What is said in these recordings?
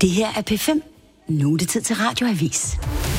Det her er P5. Nu er det tid til Radioavis.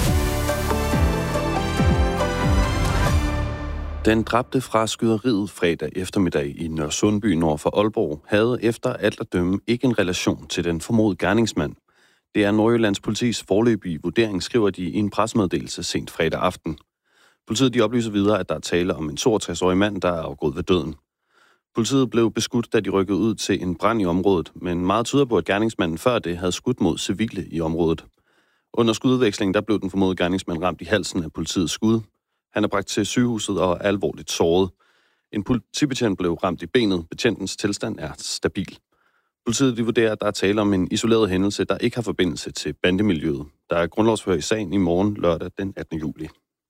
Den dræbte fra skyderiet fredag eftermiddag i Nørresundby nord for Aalborg havde efter alt at dømme ikke en relation til den formodede gerningsmand. Det er Nordjyllands politis foreløbige vurdering, skriver de i en pressemeddelelse sent fredag aften. Politiet de oplyser videre, at der er tale om en 62-årig mand, der er afgået ved døden. Politiet blev beskudt, da de rykkede ud til en brand i området, men meget tyder på, at gerningsmanden før det havde skudt mod civile i området. Under skududvekslingen der blev den formodede gerningsmand ramt i halsen af politiets skud. Han er bragt til sygehuset og er alvorligt såret. En politibetjent blev ramt i benet. Betjentens tilstand er stabil. Politiet de vurderer, at der er tale om en isoleret hændelse, der ikke har forbindelse til bandemiljøet. Der er grundlovsforhør i sagen i morgen lørdag den 18. juli.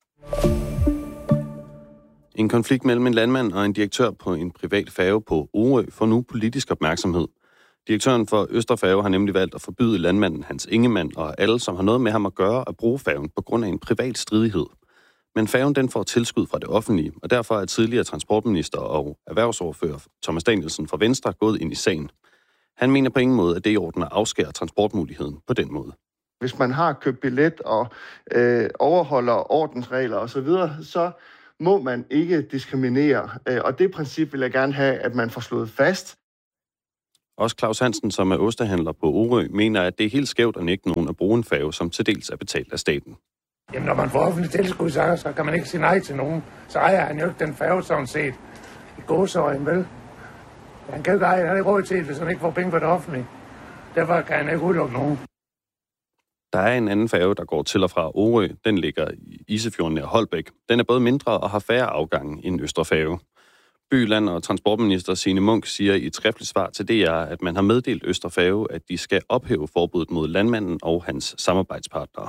En konflikt mellem en landmand og en direktør på en privat færge på Orø får nu politisk opmærksomhed. Direktøren for Østerfærge har nemlig valgt at forbyde landmanden Hans Ingemann og alle, som har noget med ham at gøre, at bruge færgen på grund af en privat stridighed. Men færgen den får tilskud fra det offentlige, og derfor er tidligere transportminister og erhvervsordfører Thomas Danielsen fra Venstre gået ind i sagen. Han mener på ingen måde, at det er i orden at afskære transportmuligheden på den måde. Hvis man har købt billet og overholder ordensregler osv., så må man ikke diskriminere. Og det princip vil jeg gerne have, at man får slået fast. Også Claus Hansen, som er ostehandler på Orø, mener, at det er helt skævt at nægte nogen at bruge en færge, som til dels er betalt af staten. Jamen, når man får offentlig tilskud, så kan man ikke sige nej til nogen. Så ejer han jo ikke den færge, sådan set. I gåseøjne, vel? Han kan jo ikke eje, han har ikke råd til det, hvis han ikke får penge for det offentlige. Derfor kan han ikke udelukke nogen. Der er en anden færge, der går til og fra Orø. Den ligger i Isefjorden nær Holbæk. Den er både mindre og har færre afgange end Østerfærge. Byland og transportminister Signe Munk siger i et skriftligt svar til DR, at man har meddelt Østerfærge, at de skal ophæve forbuddet mod landmanden og hans samarbejdspartnere.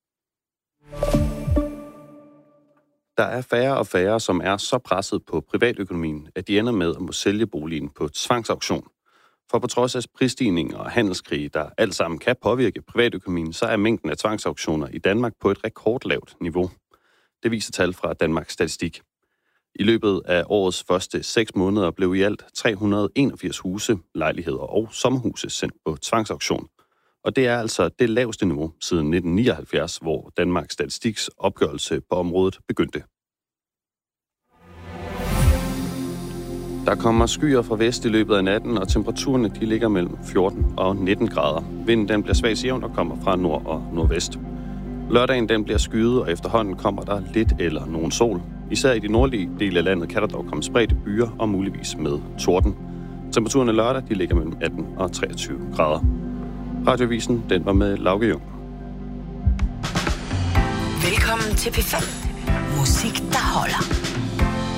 Der er færre og færre, som er så presset på privatøkonomien, at de ender med at må sælge boligen på tvangsauktion. For på trods af prisstigninger og handelskrige, der alt sammen kan påvirke privatøkonomien, så er mængden af tvangsauktioner i Danmark på et rekordlavt niveau. Det viser tal fra Danmarks Statistik. I løbet af årets første 6 måneder blev i alt 381 huse, lejligheder og sommerhuse sendt på tvangsauktion. Og det er altså det laveste niveau siden 1979, hvor Danmarks Statistiks opgørelse på området begyndte. Der kommer skyer fra vest i løbet af natten, og temperaturerne de ligger mellem 14 og 19 grader. Vinden den bliver svag jævn og kommer fra nord og nordvest. Lørdagen den bliver skyet, og efterhånden kommer der lidt eller nogen sol. Især i de nordlige dele af landet kan der dog komme spredte byer og muligvis med torden. Temperaturerne lørdag de ligger mellem 18 og 23 grader. Radioavisen den var med Lauke Jung. Velkommen til P5. Musik, der holder.